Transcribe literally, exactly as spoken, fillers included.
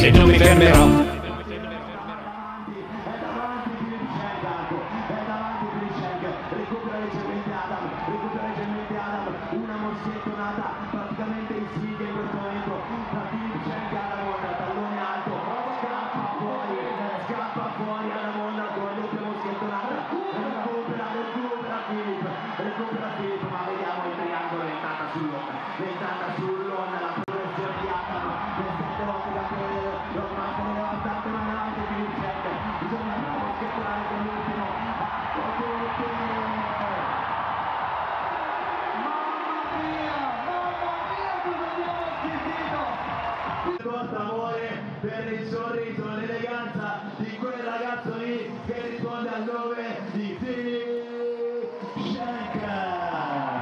e non mi fermerò. Una moschettonata praticamente in sfiga in questo momento da Filip Cenk alla Monda, tallone alto, scappa fuori, scappa fuori alla Monda con doppia moschettonata, recupera, recupera Filip, recupera Filip, ma vediamo il triangolo, ventata sull'onda, ventata sull'onda, la progressione di Atam, per sette volte da prendere, lo manca devastante, ma in avanti Filip Cenk, bisogna andare a moschettonare con l'ultimo, con l'ultimo. Porta amore per il sorriso, l'eleganza di quel ragazzo lì che risponde al nome di Filip Cenk.